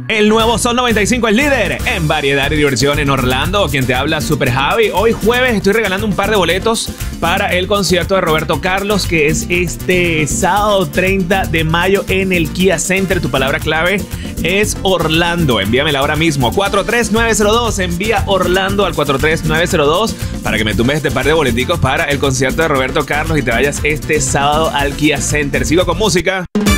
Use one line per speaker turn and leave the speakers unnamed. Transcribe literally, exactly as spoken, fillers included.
El nuevo Sol noventa y cinco es líder en variedad y diversión en Orlando. Quien te habla, Super Javi. Hoy jueves estoy regalando un par de boletos para el concierto de Roberto Carlos, que es este sábado treinta de mayo en el Kia Center. Tu palabra clave es Orlando. Envíamela ahora mismo. cuatro tres nueve cero dos. Envía Orlando al cuatro tres nueve cero dos para que me tumbes este par de boleticos para el concierto de Roberto Carlos y te vayas este sábado al Kia Center. Sigo con música.